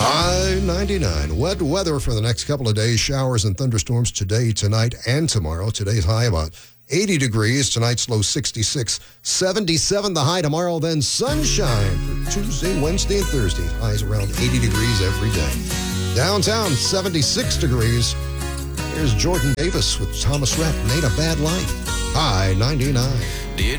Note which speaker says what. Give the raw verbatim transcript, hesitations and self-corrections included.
Speaker 1: High ninety-nine. Wet weather for the next couple of days. Showers and thunderstorms today, tonight, and tomorrow. Today's high about eighty degrees. Tonight's low sixty-six. seventy-seven the high tomorrow. Then sunshine for Tuesday, Wednesday, and Thursday. Highs around eighty degrees every day. Downtown, seventy-six degrees. Here's Jordan Davis with Thomas Rhett. Made a Bad Life. High ninety-nine.